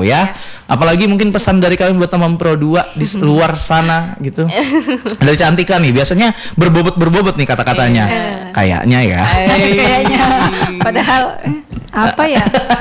ya. Apalagi mungkin pesan dari kalian buat teman Pro 2 di luar sana gitu. Dari Cantika nih, biasanya berbobot nih kata-katanya. Kayaknya ya. Kayaknya. Padahal apa ya?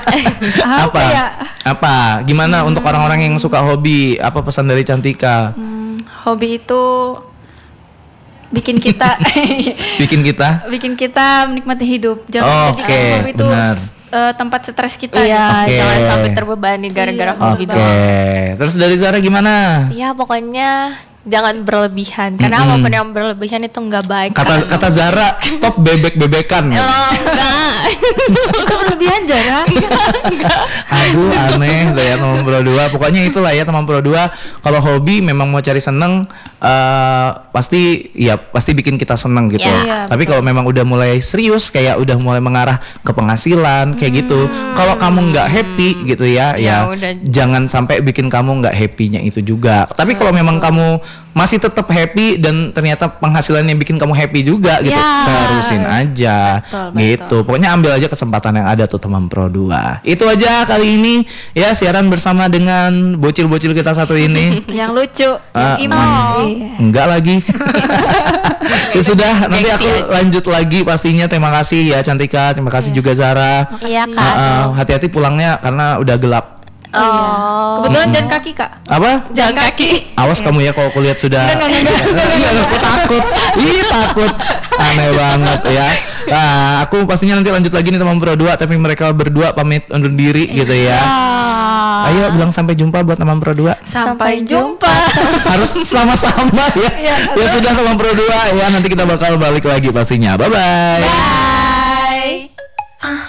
Apa? Gimana untuk orang-orang yang suka hobi? Apa pesan dari Cantika? Hobi itu bikin kita bikin kita menikmati hidup. Jangan jadikan hobi itu tempat stres kita. Iya, jangan sampai terbebani gara-gara hobi doang. Terus dari Zara gimana? Ya pokoknya jangan berlebihan, karena apapun yang berlebihan itu nggak baik. Kata Zara, stop bebek-bebekan. Enggak. Itu berlebihan Zara. Aduh, aneh lah ya teman Pro 2. Pokoknya itulah ya teman Pro 2. Kalau hobi memang mau cari seneng, pasti bikin kita seneng gitu. Tapi kalau memang udah mulai serius, kayak udah mulai mengarah ke penghasilan kayak gitu, kalau kamu nggak happy gitu ya jangan sampai bikin kamu nggak happy-nya itu juga. Tapi kalau memang kamu masih tetap happy dan ternyata penghasilannya bikin kamu happy juga gitu, terusin aja. Betul. Pokoknya ambil aja kesempatan yang ada tuh teman Pro 2. Itu aja kali ini ya, siaran bersama dengan bocil-bocil kita satu ini. Yang lucu, yang imam. Enggak lagi. Ya sudah, nanti aku lanjut lagi pastinya. Terima kasih ya Cantika, terima kasih juga Zara. Iya Kak. Hati-hati pulangnya karena udah gelap. Kebetulan jalan kaki Kak. Apa? Jalan kaki. Awas kamu ya kalau kulihat sudah. Enggak. Aku takut. Takut. Aneh banget ya. Nah, aku pastinya nanti lanjut lagi nih teman Pro 2, tapi mereka berdua pamit undur diri gitu ya. Ayo bilang sampai jumpa buat teman Pro 2. Sampai jumpa. Harus sama-sama ya. Ya sudah teman Pro 2 ya, nanti kita bakal balik lagi pastinya. Bye bye.